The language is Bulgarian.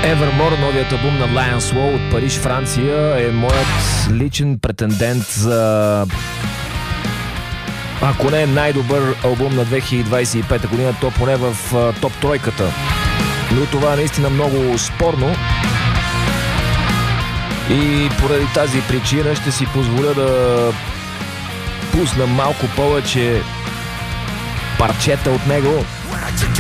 Evermore, новият албум на Lion Swole от Париж, Франция, е моят личен претендент за, ако не е най-добър албум на 2025 година, то поне в топ тройката. Но това е наистина много спорно. И поради тази причина ще си позволя да пусна малко повече парчета от него.